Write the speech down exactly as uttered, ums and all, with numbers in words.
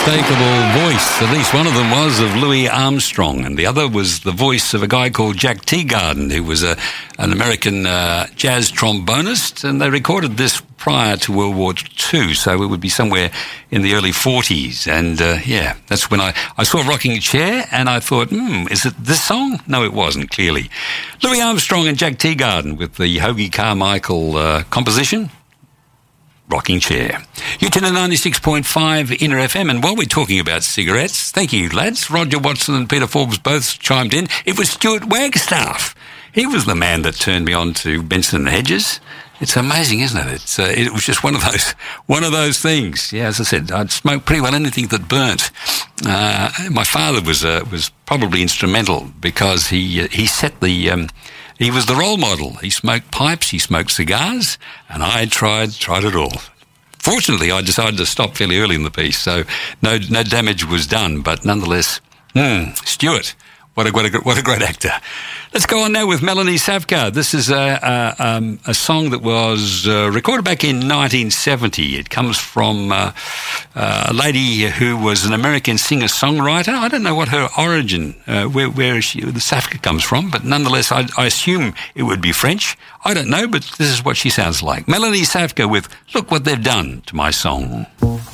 unmistakable voice, at least one of them was, of Louis Armstrong, and the other was the voice of a guy called Jack Teagarden, who was a, an American uh, jazz trombonist, and they recorded this prior to World War Two, so it would be somewhere in the early forties. And, uh, yeah, that's when I, I saw Rocking Chair, and I thought, hmm, is it this song? No, it wasn't, clearly. Louis Armstrong and Jack Teagarden with the Hoagy Carmichael uh, composition, Rocking Chair. You tune in ninety-six point five Inner F M, and while we're talking about cigarettes, thank you, lads, Roger Watson and Peter Forbes both chimed in. It was Stuart Wagstaff. He was the man that turned me on to Benson and Hedges. It's amazing, isn't it? It's uh, it was just one of those one of those things. Yeah, as I said, I'd smoke pretty well anything that burnt. Uh, my father was uh, was probably instrumental because he uh, he set the. Um, He was the role model. He smoked pipes, he smoked cigars, and I tried tried it all. Fortunately, I decided to stop fairly early in the piece, so no no damage was done. But nonetheless, hmm, Stuart, what a, what a what a great actor. Let's go on now with Melanie Savka. This is a a, um, a song that was uh, recorded back in nineteen seventy. It comes from uh, uh, a lady who was an American singer-songwriter. I don't know what her origin, uh, where where she, the Savka comes from, but nonetheless, I, I assume it would be French. I don't know, but this is what she sounds like. Melanie Savka with "Look What They've Done to My Song."